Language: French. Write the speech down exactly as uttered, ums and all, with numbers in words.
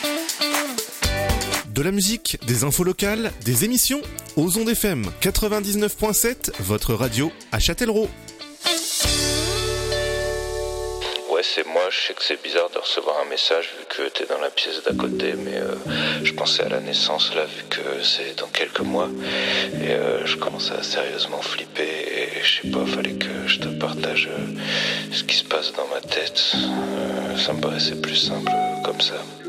De la musique, des infos locales, des émissions, aux ondes F M quatre-vingt-dix-neuf point sept, votre radio à Châtellerault. Ouais, c'est moi, je sais que c'est bizarre de recevoir un message vu que t'es dans la pièce d'à côté, mais euh, je pensais à la naissance là, vu que c'est dans quelques mois, et euh, je commence à sérieusement flipper, et je sais pas, fallait que je te partage euh, ce qui se passe dans ma tête. Euh, ça me paraissait plus simple euh, comme ça.